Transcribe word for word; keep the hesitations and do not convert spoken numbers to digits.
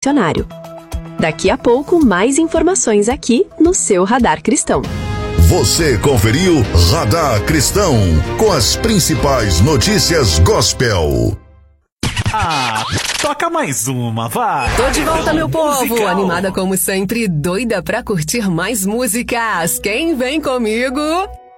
missionário. Daqui a pouco, mais informações aqui no seu Radar Cristão. Você conferiu Radar Cristão com as principais notícias gospel. Ah, toca mais uma, vai! Tô de volta, meu povo! Musical. Animada como sempre, doida pra curtir mais músicas. Quem vem comigo?